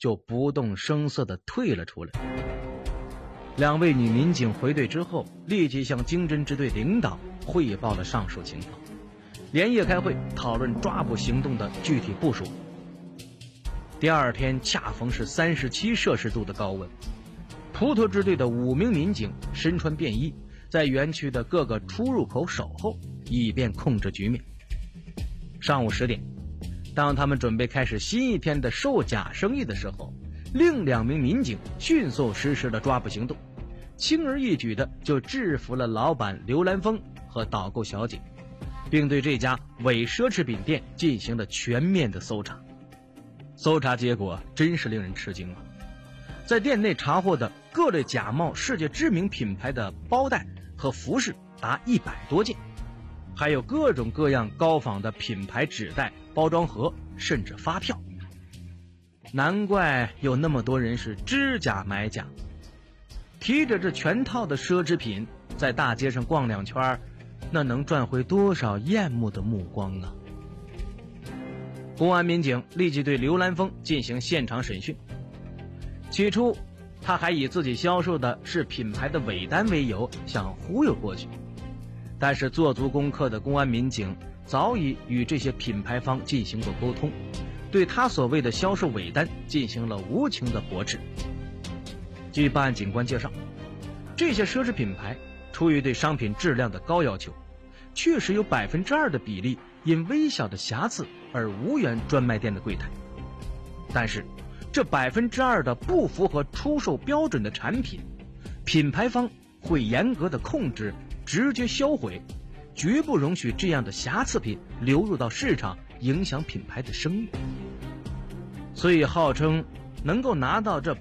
就不动声色地退了出来。2位女民警回队之后，立即向经侦支队领导汇报了上述情况，连夜开会讨论抓捕行动的具体部署。第2天恰逢是37摄氏度的高温，普陀支队的5名民警身穿便衣，在园区的各个出入口守候，以便控制局面。上午10点，当他们准备开始新一天的售假生意的时候，另2名民警迅速实施了抓捕行动，轻而易举的就制服了老板刘兰峰和导购小姐，并对这家伪奢侈品店进行了全面的搜查。搜查结果真是令人吃惊啊！在店内查获的各类假冒世界知名品牌的包袋和服饰达100多件，还有各种各样高仿的品牌纸袋、包装盒，甚至发票。难怪有那么多人是知假买假，提着这全套的奢侈品在大街上逛2圈，那能赚回多少艳目的目光啊！公安民警立即对刘兰峰进行现场审讯。起初他还以自己销售的是品牌的伪单为由想忽悠过去，但是做足功课的公安民警早已与这些品牌方进行过沟通，对他所谓的销售伪单进行了无情的驳斥。据办案警官介绍，这些奢侈品牌出于对商品质量的高要求，确实有2%的比例因微小的瑕疵而无缘专卖店的柜台，但是这2%的不符合出售标准的产品，品牌方会严格的控制，直接销毁，绝不容许这样的瑕疵品流入到市场，影响品牌的声誉。所以号称能够拿到这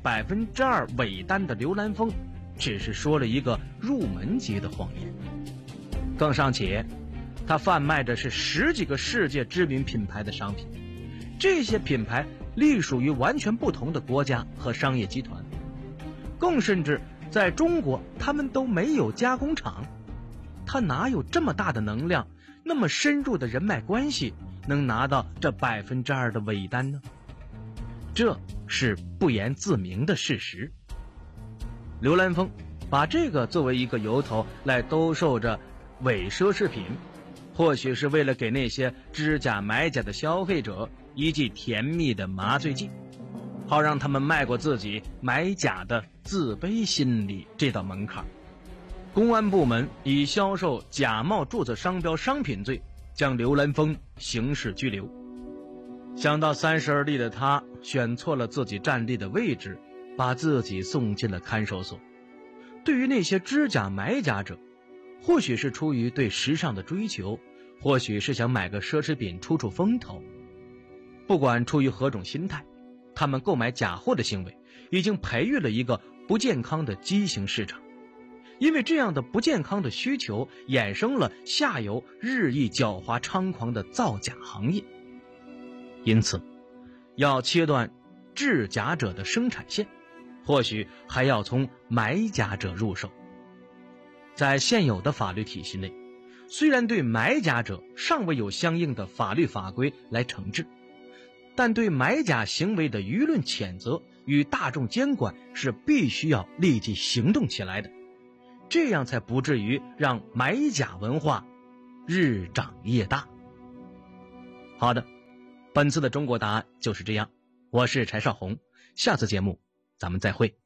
2%伪单的刘兰峰，只是说了一个入门级的谎言。更尚且，他贩卖的是10几个世界知名品牌的商品，这些品牌隶属于完全不同的国家和商业集团，更甚至在中国他们都没有加工厂。他哪有这么大的能量，那么深入的人脉关系，能拿到这2%的伪单呢？这是不言自明的事实。刘兰峰把这个作为一个由头来兜售着伪奢侈品，或许是为了给那些知假买假的消费者一剂甜蜜的麻醉剂，好让他们迈过自己买假的自卑心理这道门槛。公安部门以销售假冒注册商标商品罪将刘兰峰刑事拘留。想到30而立的他选错了自己站立的位置，把自己送进了看守所。对于那些知假买假者，或许是出于对时尚的追求，或许是想买个奢侈品出出风头，不管出于何种心态，他们购买假货的行为已经培育了一个不健康的畸形市场。因为这样的不健康的需求，衍生了下游日益狡猾猖狂的造假行业。因此，要切断制假者的生产线，或许还要从买假者入手。在现有的法律体系内，虽然对买假者尚未有相应的法律法规来惩治，但对买假行为的舆论谴责与大众监管是必须要立即行动起来的，这样才不至于让买假文化日长夜大。好的，本次的中国答案就是这样，我是柴少红，下次节目咱们再会。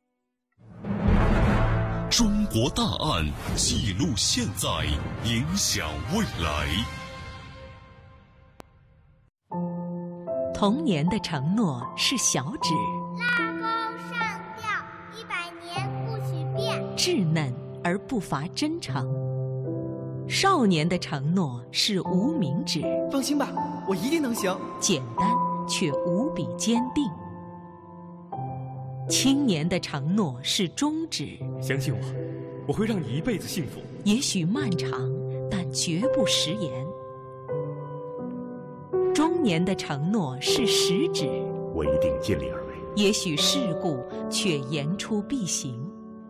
中国大案记录现在，影响未来。 童年的承诺是小指， 拉钩上吊，100年不许变， 稚嫩而不乏真诚。少年的承诺是无名指， 放心吧，我一定能行。 简单却无比坚定。青年的承诺是中指， 相信我，我会让你一辈子幸福。 也许漫长，但绝不食言。中年的承诺是食指， 我一定尽力而为。 也许世故，却言出必行。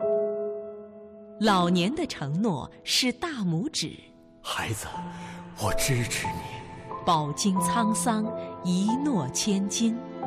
老年的承诺是大拇指， 孩子，我支持你。 饱经沧桑，一诺千金。